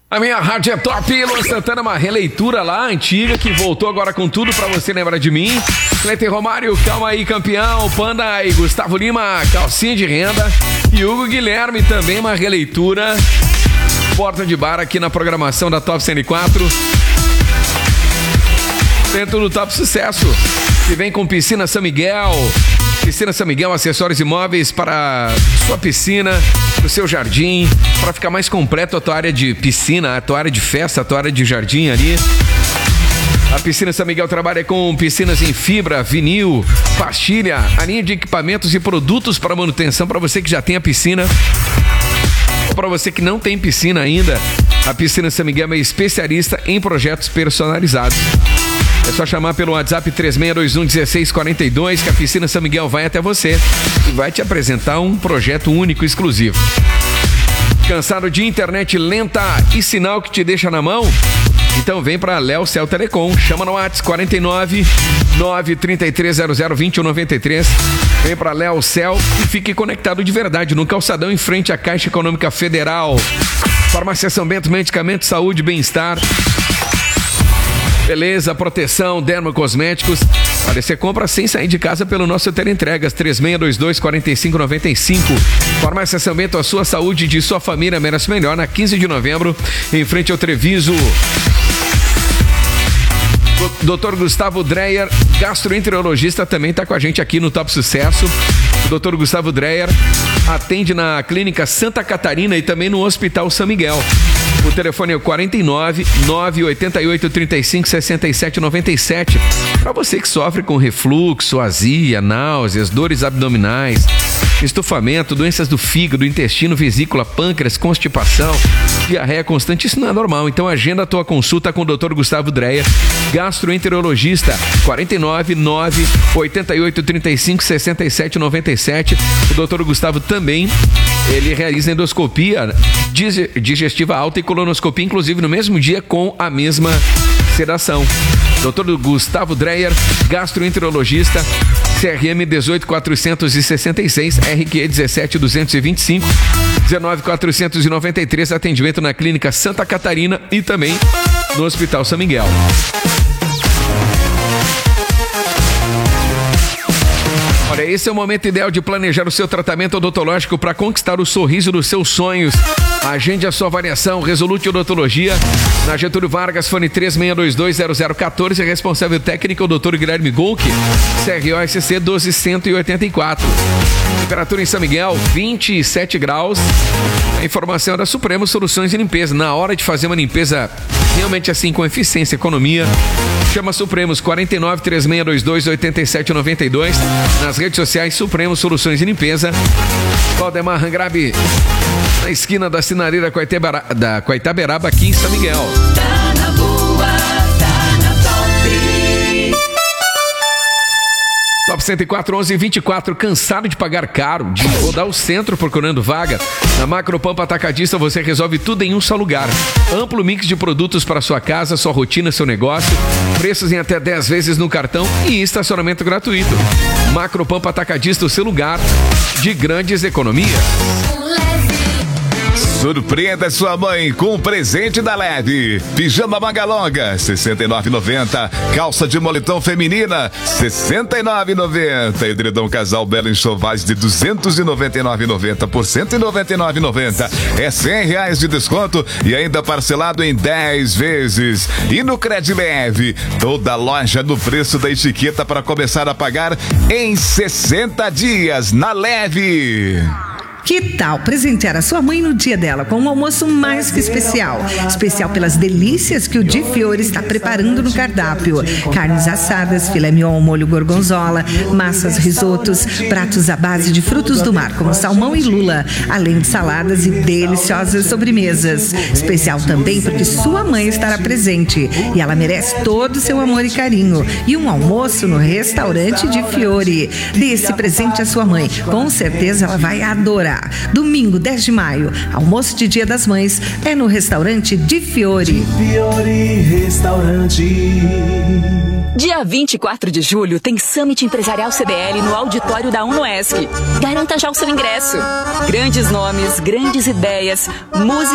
A minha rádio é top, Luan Santana, uma releitura lá, antiga, que voltou agora com tudo pra você lembrar de mim. Cleiton Romário, Calma Aí Campeão, Panda e Gustavo Lima, Calcinha de Renda. E Hugo Guilherme também, uma releitura. Porta de bar aqui na programação da Top 104. Dentro do Top Sucesso, que vem com Piscina São Miguel. Piscina São Miguel, acessórios imóveis para sua piscina, para o seu jardim, para ficar mais completo a tua área de piscina, a tua área de festa, a tua área de jardim ali. A Piscina São Miguel trabalha com piscinas em fibra, vinil, pastilha, a linha de equipamentos e produtos para manutenção para você que já tem a piscina. Ou para você que não tem piscina ainda, a Piscina São Miguel é especialista em projetos personalizados. É só chamar pelo WhatsApp 3621-1642 que a Piscina São Miguel vai até você e vai te apresentar um projeto único e exclusivo. Cansado de internet lenta e sinal que te deixa na mão? Então vem para Léo Cel Telecom. Chama no WhatsApp 49 93300 2193. Vem para Léo Cel e fique conectado de verdade no calçadão em frente à Caixa Econômica Federal. Farmácia São Bento, medicamentos, saúde, bem-estar. Beleza, proteção, dermocosméticos. Olha, você compra sem sair de casa pelo nosso Teleentregas 3622-4595. Farmácia São Bento, a sua saúde de sua família merece melhor. Na 15 de novembro, em frente ao Treviso. Dr. Gustavo Dreyer, gastroenterologista, também está com a gente aqui no Top Sucesso. O Dr. Gustavo Dreyer atende na Clínica Santa Catarina e também no Hospital São Miguel. O telefone é o 49 988 35 67 97. Para você que sofre com refluxo, azia, náuseas, dores abdominais, estufamento, doenças do fígado, intestino, vesícula, pâncreas, constipação, diarreia constante, isso não é normal. Então agenda a tua consulta com o Dr. Gustavo Dreyer, gastroenterologista, 49 988 35 67 97. O Dr. Gustavo também, ele realiza endoscopia digestiva alta e colonoscopia, inclusive no mesmo dia com a mesma sedação. Dr. Gustavo Dreyer, gastroenterologista, CRM 18466, RQ 17225, 19493, atendimento na Clínica Santa Catarina e também no Hospital São Miguel. Olha, esse é o momento ideal de planejar o seu tratamento odontológico para conquistar o sorriso dos seus sonhos. Agende a sua avaliação, Resolute Odontologia, na Getúlio Vargas, fone 36220014, responsável técnico, o Dr. Guilherme Golke, CROSC 12184. Temperatura em São Miguel, 27 graus. A informação é da Supremo Soluções de Limpeza. Na hora de fazer uma limpeza realmente assim, com eficiência e economia, chama Supremos 49 3622 8792. Nas redes sociais, Supremo Soluções de Limpeza. Valdemar Rangrabe, na esquina da Sinareira com a Itaberaba, aqui em São Miguel. Tá na boa, tá na top. Top 104, 11 24. Cansado de pagar caro, de rodar o centro procurando vaga? Na Macropampa Atacadista você resolve tudo em um só lugar. Amplo mix de produtos para sua casa, sua rotina, seu negócio. Preços em até 10 vezes no cartão e estacionamento gratuito. Macropampa Atacadista, o seu lugar de grandes economias. Surpreenda sua mãe com um presente da Leve. Pijama manga longa, R$ 69,90. Calça de moletom feminina, R$ 69,90. Edredom casal belo enxovais de R$ 299,90 por R$ 199,90. É R$100 de desconto e ainda parcelado em 10 vezes. E no Cred Leve, toda loja no preço da etiqueta para começar a pagar em 60 dias na Leve. Que tal presentear a sua mãe no dia dela com um almoço mais que especial? Especial pelas delícias que o Di Fiore está preparando no cardápio. Carnes assadas, filé mignon, molho gorgonzola, massas, risotos, pratos à base de frutos do mar, como salmão e lula, além de saladas e deliciosas sobremesas. Especial também porque sua mãe estará presente e ela merece todo o seu amor e carinho. E um almoço no restaurante Di Fiore. Dê esse presente à sua mãe. Com certeza ela vai adorar. Domingo, 10 de maio, almoço de Dia das Mães é no restaurante Di Fiore. Di Fiore Restaurante. Dia 24 de julho tem Summit Empresarial CDL no auditório da UNOESC. Garanta já o seu ingresso. Grandes nomes, grandes ideias, música